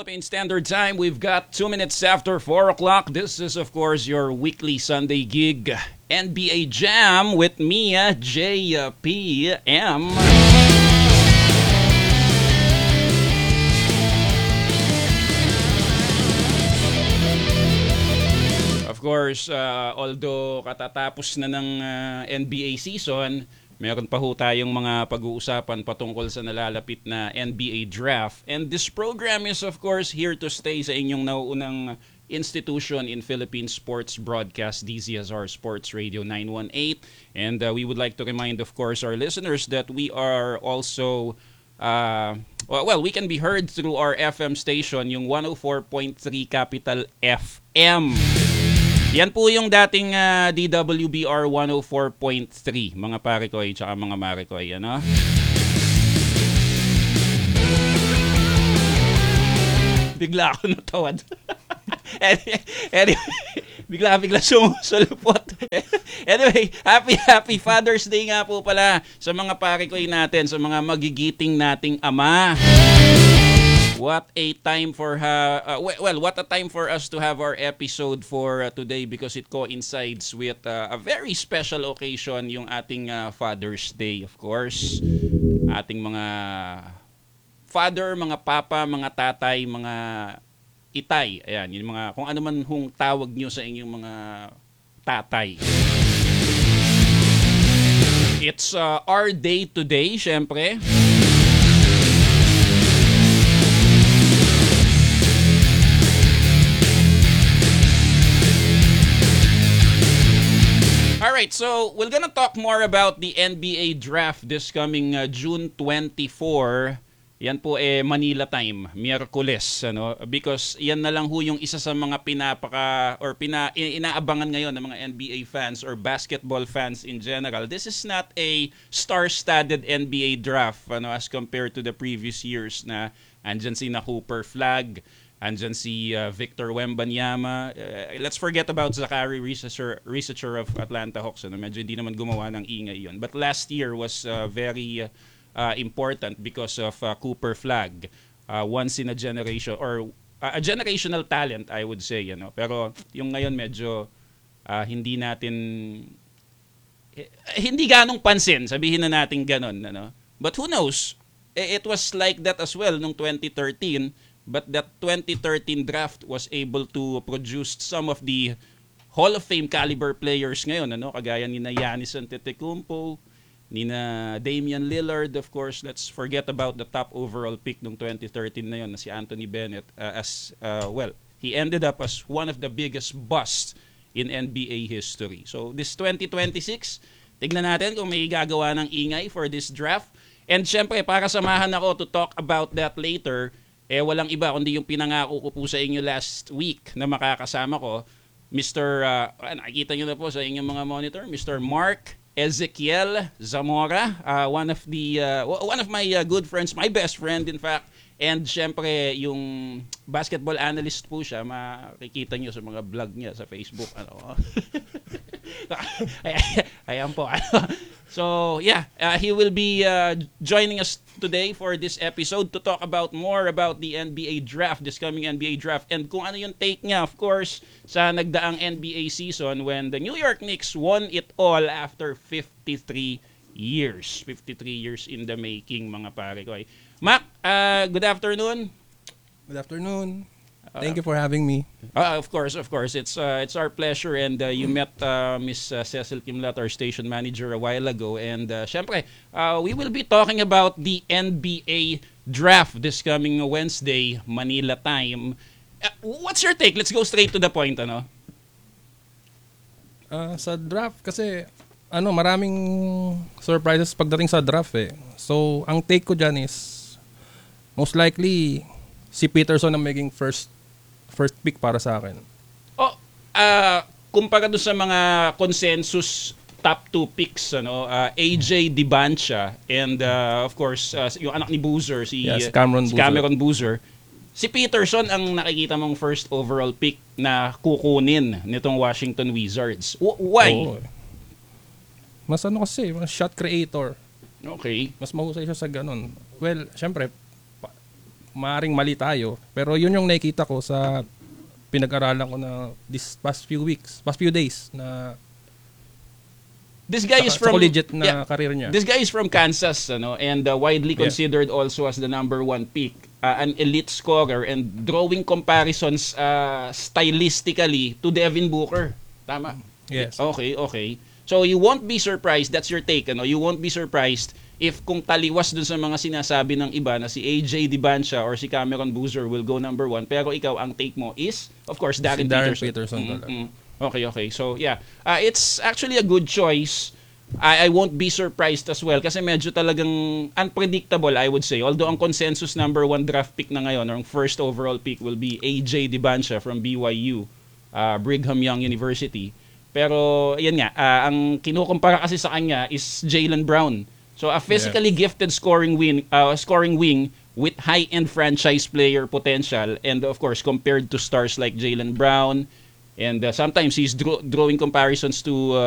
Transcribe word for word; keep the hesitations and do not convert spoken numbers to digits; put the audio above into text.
Philippine Standard Time. We've got two minutes after four o'clock. This is, of course, your weekly Sunday gig, N B A Jam with me, J P M. Of course, uh, although katatapos na ng uh, N B A season, meron pa ho tayong mga pag-uusapan patungkol sa nalalapit na N B A draft. And this program is, of course, here to stay sa inyong nauunang institution in Philippine sports broadcast, D Z S R Sports Radio nine one eight. And uh, we would like to remind, of course, our listeners that we are also, uh, well, we can be heard through our F M station, yung one oh four point three Capital F M. Yan po yung dating uh, D W B R one oh four point three, mga Parikoy tsaka mga Marikoy, ano? Bigla ako natawad. Anyway, bigla-bigla sumusulpot. Anyway, happy happy Father's Day nga po pala sa mga Parikoy natin, sa mga magigiting nating ama. What a time for ha uh, well, what a time for us to have our episode for uh, today, because it coincides with uh, a very special occasion, yung ating uh, Father's Day, of course. Ating mga father, mga papa, mga tatay, mga itay. Ayan, yung mga kung ano man hong tawag nyo sa inyong mga tatay. It's uh, our day today, syempre. Alright, so we're gonna talk more about the N B A draft this coming uh, June twenty-fourth. Yan po eh Manila time, Miyerkules, ano, because yan na lang ho yung isa sa mga pinapaka or pina inaabangan ngayon ng mga N B A fans or basketball fans in general. This is not a star-studded N B A draft, ano, as compared to the previous years na andyan si na Cooper Flag, andyan si uh, Victor Wembanyama. Uh, let's forget about Zachary Researcher, Researcher of Atlanta Hawks. Ano? Medyo hindi naman gumawa ng ingay yun. But last year was uh, very uh, important because of uh, Cooper Flag. Uh, once in a generation, or uh, a generational talent, I would say. You know? Pero yung ngayon medyo uh, hindi natin, eh, hindi ganong pansin. Sabihin na natin ganon. Ano? But who knows? It was like that as well nung twenty thirteen. But that twenty thirteen draft was able to produce some of the Hall of Fame caliber players ngayon, ano, kagaya ni na Giannis Antetokounmpo, ni na Damian Lillard, of course. Let's forget about the top overall pick nung twenty thirteen na yon, na si Anthony Bennett, uh, as uh, well, he ended up as one of the biggest busts in N B A history. So this twenty twenty-six, tignan natin kung may gagawa ng ingay for this draft. And syempre, para samahan ako to talk about that later, eh walang iba kundi yung pinangako ko po sa inyo last week na makakasama ko, Mister Uh, nakikita nyo na po sa inyong mga monitor, Mister Mark Ezekiel Zamora, uh, one of the uh, one of my uh, good friends, my best friend in fact, and syempre yung basketball analyst po siya, makikita nyo sa mga vlog niya sa Facebook, ano. Ayan po. So, yeah, uh, he will be uh, joining us today for this episode to talk about more about the N B A draft, this coming N B A draft, and kung ano yung take niya, of course, sa nagdaang N B A season when the New York Knicks won it all after fifty-three years. fifty-three years in the making, mga pare ko. Mac, uh, good afternoon. Good afternoon. Thank you for having me. Uh, of course, of course. It's uh, it's our pleasure. And uh, you met uh, Miss uh, Cecil Kimlat, our station manager, a while ago. And uh, syempre, uh, we will be talking about the N B A draft this coming Wednesday, Manila time. Uh, what's your take? Let's go straight to the point, ano? Uh, sa draft, kasi ano, maraming surprises pagdating sa draft eh. So, ang take ko dyan is most likely si Peterson ang maging first first pick para sa akin. Oh, uh, kumpara doon sa mga consensus top two picks, ano, uh, A J Dibancha and uh, of course uh, yung anak ni Boozer, si, yeah, si Cameron, si Cameron Boozer. Si Peterson ang nakikita mong first overall pick na kukunin nitong Washington Wizards. W- why? Oh. Mas ano kasi, mas shot creator. Okay. Mas mahusay siya sa ganun. Well, syempre, maaring mali tayo. Pero yun yung nakikita ko sa pinag-aralan ko na this past few weeks, past few days na This guy sa, is from sa collegiate na yeah, career niya. This guy is from Kansas, ano, and uh, widely Yeah. considered also as the number one pick, uh, an elite scorer, and drawing comparisons uh, stylistically to Devin Booker. Tama? Yes. Okay, okay. So you won't be surprised, that's your take, ano? You won't be surprised if kung taliwas dun sa mga sinasabi ng iba na si A J Dibansha or si Cameron Boozer will go number one, pero ikaw, ang take mo is, of course, Darren, Si Darren Peterson. Peterson Mm, talaga. mm. Okay, okay. So, yeah. Uh, it's actually a good choice. I, I won't be surprised as well kasi medyo talagang unpredictable, I would say. Although ang consensus number one draft pick na ngayon or ang first overall pick will be A J Dibansha from B Y U, uh, Brigham Young University. Pero, yan nga, uh, ang kinukumpara kasi sa kanya is Jaylen Brown. So, a physically gifted scoring wing, uh, scoring wing with high-end franchise player potential, and of course, compared to stars like Jaylen Brown, and uh, sometimes he's draw- drawing comparisons to uh,